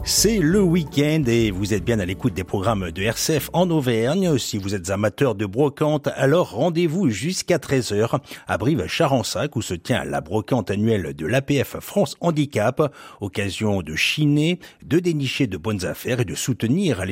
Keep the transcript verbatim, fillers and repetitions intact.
C'est le week-end et vous êtes bien à l'écoute des programmes de R C F en Auvergne. Si vous êtes amateur de brocante, alors rendez-vous jusqu'à treize heures à Brive-Charensac où se tient la brocante annuelle de l'A P F France Handicap. Occasion de chiner, de dénicher de bonnes affaires et de soutenir les